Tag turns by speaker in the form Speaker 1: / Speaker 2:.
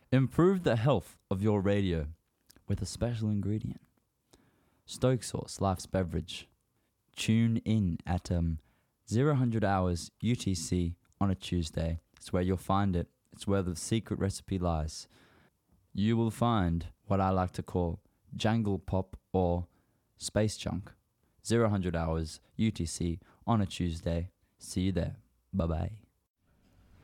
Speaker 1: Improve the health of your radio with a special ingredient. Stoke Sauce, life's beverage. Tune in at 0000 hours UTC on a Tuesday. It's where you'll find it. It's where the secret recipe lies. You will find what I like to call jangle pop or space junk. 0000 hours UTC on a Tuesday. See you there. Bye-bye.